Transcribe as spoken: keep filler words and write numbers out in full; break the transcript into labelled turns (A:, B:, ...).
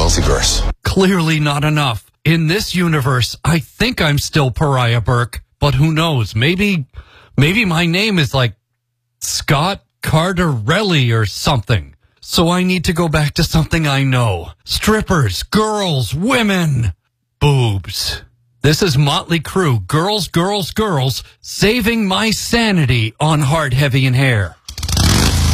A: multiverse.
B: Clearly not enough. In this universe, I think I'm still Pariah Burke, but who knows? Maybe, maybe my name is like Scott Cardarelli or something. So I need to go back to something I know. Strippers, girls, women, boobs. This is Motley Crue, Girls, Girls, Girls, saving my sanity on Hard, Heavy, and Hair.